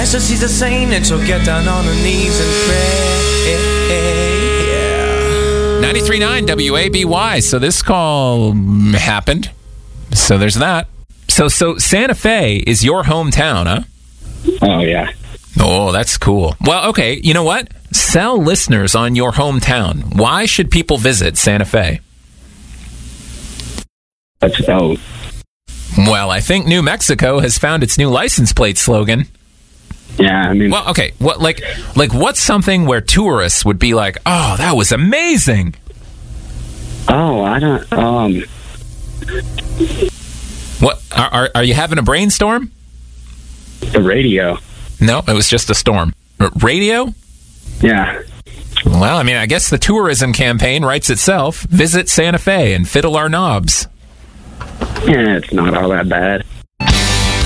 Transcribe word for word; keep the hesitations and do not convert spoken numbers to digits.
As if she's a saint and she'll get down on her knees and pray. Yeah. ninety-three point nine W A B Y. So this call happened. So there's that. So so Santa Fe is your hometown, huh? Oh, yeah. Oh, that's cool. Well, okay, you know what? Sell listeners on your hometown. Why should people visit Santa Fe? Let's go. Well, I think New Mexico has found its new license plate slogan. Yeah, I mean... Well, okay, what like like what's something where tourists would be like, "Oh, that was amazing." Oh, I don't... Um... What are are, are you having a brainstorm? The radio. No, it was just a storm. R- radio? Yeah. Well, I mean, I guess the tourism campaign writes itself. Visit Santa Fe and fiddle our knobs. Yeah, it's not all that bad.